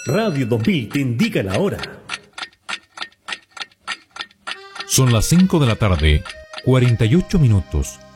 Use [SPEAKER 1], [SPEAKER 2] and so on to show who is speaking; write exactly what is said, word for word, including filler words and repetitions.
[SPEAKER 1] Radio dos mil te indica la hora.
[SPEAKER 2] Son las cinco de la tarde, cuarenta y ocho minutos.